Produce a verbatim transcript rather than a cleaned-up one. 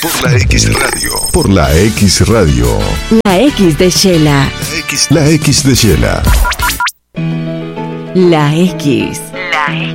Por la X Radio. Por la X Radio. La X de Shela. La X. La X de Shela. La X. La X.